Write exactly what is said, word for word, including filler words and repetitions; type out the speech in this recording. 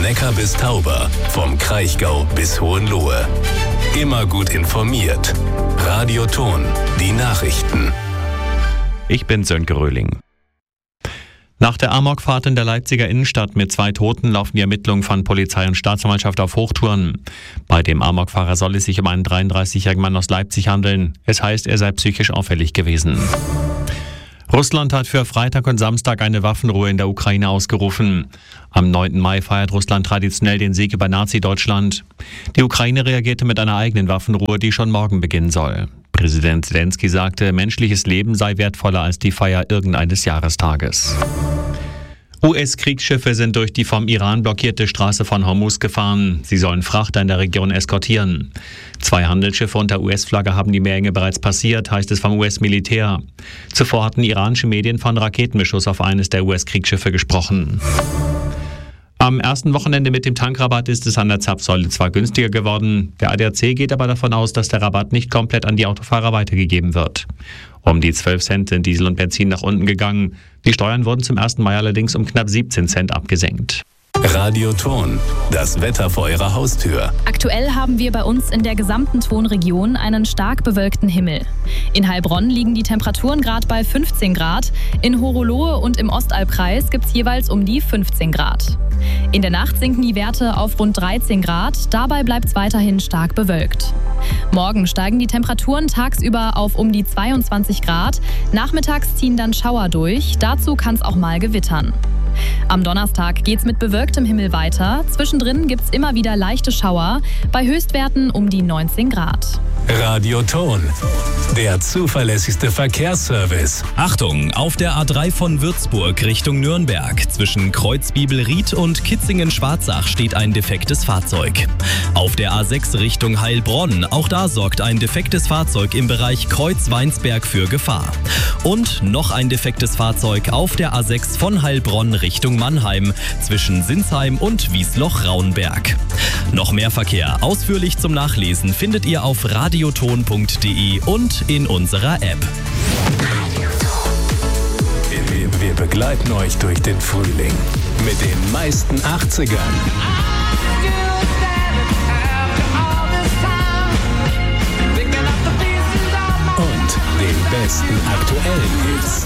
Neckar bis Tauber, vom Kraichgau bis Hohenlohe. Immer gut informiert. Radio Thon, die Nachrichten. Ich bin Sönke Röhling. Nach der Amokfahrt in der Leipziger Innenstadt mit zwei Toten laufen die Ermittlungen von Polizei und Staatsanwaltschaft auf Hochtouren. Bei dem Amokfahrer soll es sich um einen dreiunddreißigjährigen Mann aus Leipzig handeln. Es heißt, er sei psychisch auffällig gewesen. Russland hat für Freitag und Samstag eine Waffenruhe in der Ukraine ausgerufen. Am neunten Mai feiert Russland traditionell den Sieg über Nazi-Deutschland. Die Ukraine reagierte mit einer eigenen Waffenruhe, die schon morgen beginnen soll. Präsident Zelensky sagte, menschliches Leben sei wertvoller als die Feier irgendeines Jahrestages. U S-Kriegsschiffe sind durch die vom Iran blockierte Straße von Hormuz gefahren. Sie sollen Frachter in der Region eskortieren. Zwei Handelsschiffe unter U S-Flagge haben die Meerenge bereits passiert, heißt es vom U S-Militär. Zuvor hatten iranische Medien von Raketenbeschuss auf eines der U S-Kriegsschiffe gesprochen. Am ersten Wochenende mit dem Tankrabatt ist es an der Zapfsäule zwar günstiger geworden, der A D A C geht aber davon aus, dass der Rabatt nicht komplett an die Autofahrer weitergegeben wird. Um die zwölf Cent sind Diesel und Benzin nach unten gegangen. Die Steuern wurden zum ersten Mai allerdings um knapp siebzehn Cent abgesenkt. Radio Thon, das Wetter vor Ihrer Haustür. Aktuell haben wir bei uns in der gesamten Thonregion einen stark bewölkten Himmel. In Heilbronn liegen die Temperaturen gerade bei fünfzehn Grad. In Hohenlohe und im Ostalbkreis gibt es jeweils um die fünfzehn Grad. In der Nacht sinken die Werte auf rund dreizehn Grad. Dabei bleibt es weiterhin stark bewölkt. Morgen steigen die Temperaturen tagsüber auf um die zweiundzwanzig Grad. Nachmittags ziehen dann Schauer durch. Dazu kann es auch mal gewittern. Am Donnerstag geht's mit bewölktem Himmel weiter. Zwischendrin gibt's immer wieder leichte Schauer, bei Höchstwerten um die neunzehn Grad. Radio Thon, der zuverlässigste Verkehrsservice. Achtung, auf der A drei von Würzburg Richtung Nürnberg zwischen Kreuzbibelried und Kitzingen-Schwarzach steht ein defektes Fahrzeug. Auf der A sechs Richtung Heilbronn, auch da sorgt ein defektes Fahrzeug im Bereich Kreuz-Weinsberg für Gefahr. Und noch ein defektes Fahrzeug auf der A sechs von Heilbronn Richtung Mannheim zwischen Sinsheim und Wiesloch-Raunberg. Noch mehr Verkehr ausführlich zum Nachlesen findet ihr auf radioton punkt de und in unserer App. Wir, wir begleiten euch durch den Frühling mit den meisten achtzigern und den besten aktuellen Hits.